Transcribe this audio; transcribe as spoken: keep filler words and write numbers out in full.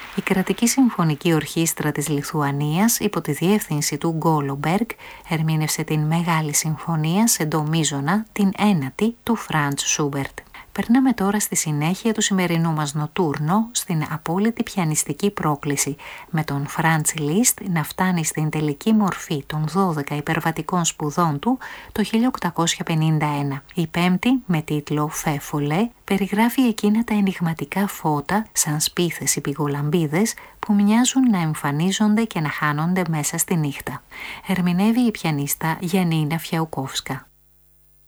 Η Κρατική Συμφωνική Ορχήστρα της Λιθουανίας, υπό τη διεύθυνση του Γκόλο Μπέργκ, ερμήνευσε την Μεγάλη Συμφωνία σε ντο μείζωνα, την ένατη του Φραντς Σούμπερτ. Περνάμε τώρα στη συνέχεια του σημερινού μας νοτούρνο στην απόλυτη πιανιστική πρόκληση, με τον Φραντς Λίστ να φτάνει στην τελική μορφή των δώδεκα υπερβατικών σπουδών του το χίλια οκτακόσια πενήντα ένα. Η πέμπτη, με τίτλο «Φέφολε», περιγράφει εκείνα τα ενιγματικά φώτα σαν σπίθες ή πηγολαμπίδες που μοιάζουν να εμφανίζονται και να χάνονται μέσα στη νύχτα. Ερμηνεύει η πιανίστα Γιαννίνα Φιαουκόφσκα.